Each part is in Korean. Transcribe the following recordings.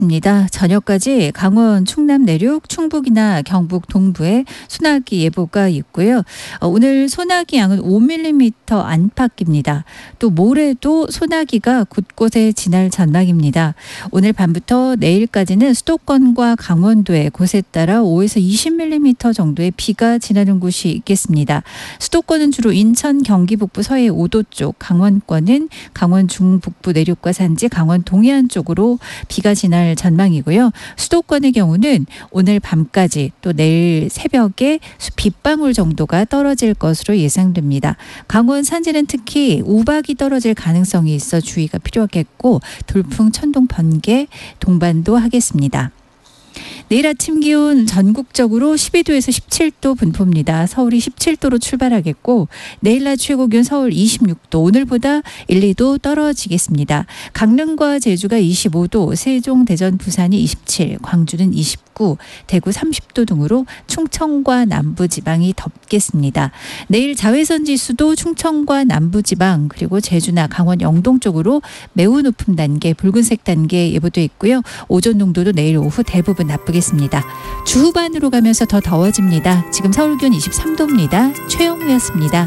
입니다. 저녁까지 강원 충남 내륙, 충북이나 경북 동부에 소나기 예보가 있고요. 오늘 소나기 양은 5mm 안팎입니다. 또 모레도 소나기가 곳곳에 지날 전망입니다. 오늘 밤부터 내일까지는 수도권과 강원도에 곳에 따라 5에서 20mm 정도의 비가 지나는 곳이 있겠습니다. 수도권은 주로 인천, 경기 북부 서해 5도 쪽, 강원권은 강원 중북부 내륙과 산지, 강원 동해안 쪽으로 비가 지날 전망이고요. 수도권의 경우는 오늘 밤까지 또 내일 새벽에 빗방울 정도가 떨어질 것으로 예상됩니다. 강원 산지는 특히 우박이 떨어질 가능성이 있어 주의가 필요하겠고 돌풍, 천둥, 번개 동반도 하겠습니다. 내일 아침 기온 전국적으로 12도에서 17도 분포입니다. 서울이 17도로 출발하겠고 내일 낮 최고 기온 서울 26도, 오늘보다 1, 2도 떨어지겠습니다. 강릉과 제주가 25도, 세종, 대전, 부산이 27, 광주는 29, 대구 30도 등으로 충청과 남부지방이 덥겠습니다. 내일 자외선 지수도 충청과 남부지방 그리고 제주나 강원 영동 쪽으로 매우 높은 단계, 붉은색 단계 예보돼 있고요. 오존 농도도 내일 오후 대부분 나쁘겠습니다. 주 후반으로 가면서 더 더워집니다. 지금 서울 기온 23도입니다. 최영우였습니다.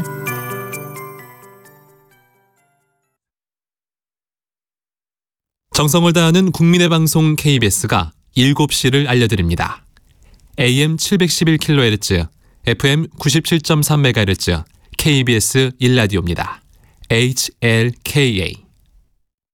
정성을 다하는 국민의 방송 KBS가 7시를 알려드립니다. AM 711kHz, FM 97.3MHz, KBS 1라디오입니다. HLKA